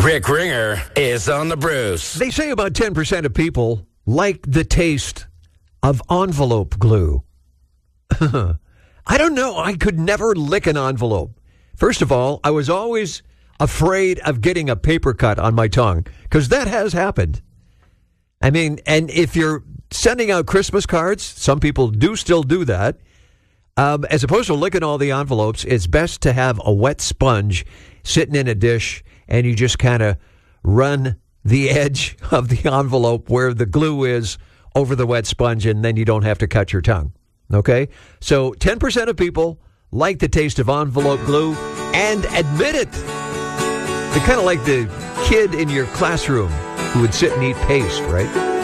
Rick Ringer is on the Bruce. They say about 10% of people like the taste of envelope glue. I don't know. I could never lick an envelope. First of all, I was always afraid of getting a paper cut on my tongue because that has happened. I mean, and if you're sending out Christmas cards, some people do still do that. As opposed to licking all the envelopes, it's best to have a wet sponge sitting in a dish and you just kind of run the edge of the envelope where the glue is over the wet sponge, and then you don't have to cut your tongue. Okay? So 10% of people like the taste of envelope glue and admit it. They're kind of like the kid in your classroom who would sit and eat paste, right?